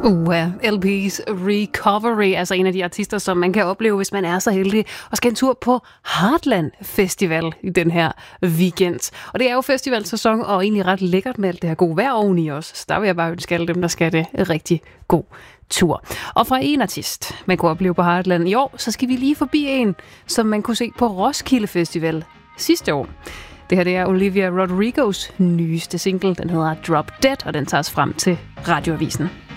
LP's Recovery, altså en af de artister, som man kan opleve, hvis man er så heldig, og skal en tur på Heartland Festival i den her weekend. Og det er jo festivalsæson, og egentlig ret lækkert med alt det her gode vejr oveni også. Så der vil jeg bare ønske alle dem, der skal det rigtig god tur. Og fra en artist, man kunne opleve på Heartland i år, så skal vi lige forbi en, som man kunne se på Roskilde Festival sidste år. Det her det er Olivia Rodrigos nyeste single. Den hedder Drop Dead, og den tager os frem til Radioavisen.